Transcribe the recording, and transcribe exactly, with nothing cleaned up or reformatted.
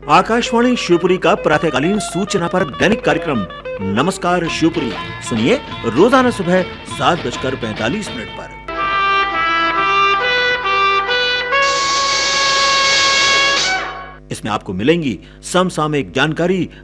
आकाशवाणी शिवपुरी का प्रातःकालीन सूचना पर दैनिक कार्यक्रम नमस्कार शिवपुरी सुनिए रोजाना सुबह सात बजकर पैंतालीस मिनट पर। इसमें आपको मिलेंगी समसामयिक जानकारी,